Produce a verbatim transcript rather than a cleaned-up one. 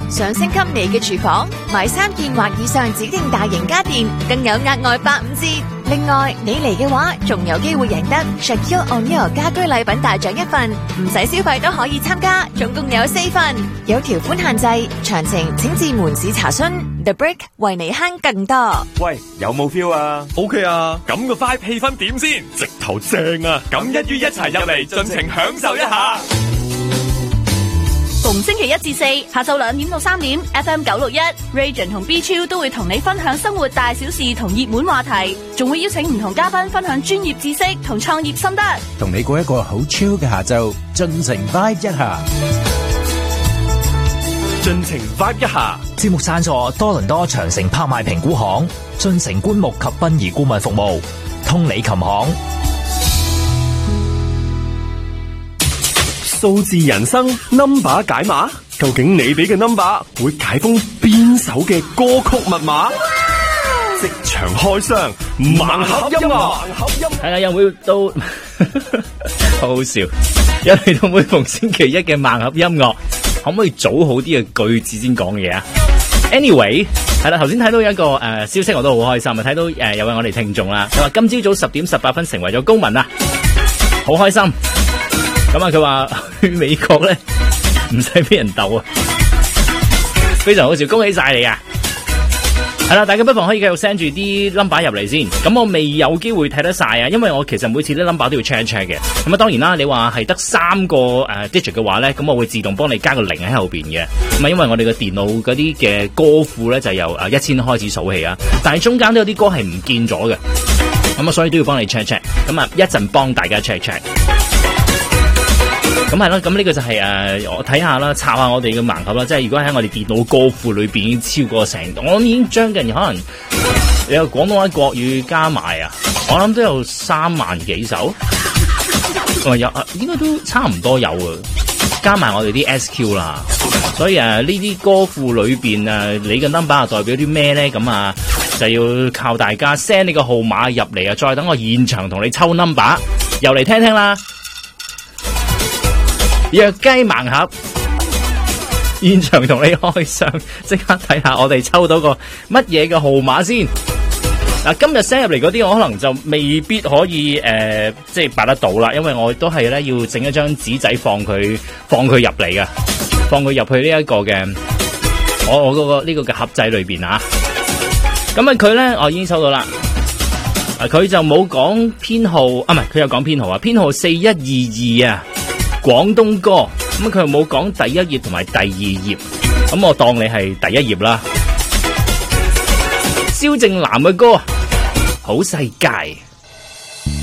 想升級你嘅廚房，買三件或以上指定大型家電，更有額外八五折。另外，你嚟嘅話，仲有機會贏得 Shaquille O'Neal 家居禮品大獎一份，唔使消費都可以參加，總共有四份，有條款限制，詳情請至門市查詢。The Brick 為你慳更多。 喂，有冇 feel 啊 ？OK 啊，咁個 vibe 氣氛點先？直頭正啊！咁一於一齊入嚟，盡情享受一下。 逢星期一至四下晝兩點到三點 ，F M 九六一 Region 同 B 超都會同你分享生活大小事同熱門話題，仲會邀請唔同嘉賓分享專業知識同創業心得， 同你過一個好 chill 嘅下晝，盡情 vibe 一下。 盡情 vibe 一下。 節目贊助多倫多長城拍賣評估行、進城棺木及殯儀顧問服務、通理琴行。 數字人生 number 解碼，究竟你俾嘅 number 會解封邊首嘅歌曲密碼？即場開箱盲盒音樂， 係啦，又會到好好笑，又嚟到每逢星期一嘅盲盒音樂，可唔可以組好啲嘅句子先講嘢啊 ？Anyway， 係啦，頭先睇到一個誒、呃、消息，我都好開心啊！睇到誒、呃、有位我哋聽眾啦，佢話今朝早十點十八分成為咗公民啊，好開心！咁啊，佢話去美國咧唔使俾人鬥啊，非常好笑，恭喜晒你啊！係啦，大家不妨可以繼續 send 住啲 number 入嚟先。咁我未有機會睇得晒啊，因為我其實每次啲 number 都要 check 一 check 嘅。咁啊，當然啦，你話係得三個誒、uh, digit 嘅話咧，咁我會自動幫你加個零喺後邊嘅。咁啊，因為我哋嘅電腦嗰啲嘅歌庫咧就由誒一千開始數起啊，但係中間都有啲歌係唔見咗嘅。咁啊，所以都要幫你 check check。咁啊，一陣幫大家 check check。咁係啦，咁呢個就係、是、誒、呃，我睇下啦，插下我哋嘅盲盒啦，即係如果喺我哋電腦歌庫裏邊已經超過成，我諗已經將近可能你有廣東話國語加埋啊，我諗都有三萬幾首，哦有啊，應該都差唔多有啊，加埋我哋啲 S Q 啦，所以誒呢啲歌庫裏邊誒，你嘅 number 係代表啲咩咧？咁啊就要靠大家 send 你個號碼入嚟啊，再等我現場同你抽 number， 又嚟聽聽啦。弱雞盲盒，現場同你開箱，即刻睇下我哋抽到個乜嘢嘅號碼先。嗱，今日 send 入嚟嗰啲，我可能就未必可以誒、呃，即係擺得到啦，因為我都係咧要整一張紙仔放佢放佢入嚟嘅，放佢入去呢一個嘅我我嗰個呢個嘅盒仔裏邊啊。咁啊，佢咧我已經收到啦。啊，佢就冇講編號啊，唔係佢有講編號啊，編號四一二二啊。廣東歌，咁佢又冇講第一頁同埋第二頁，咁我當你係第一頁啦。蕭正楠嘅歌《好世界》。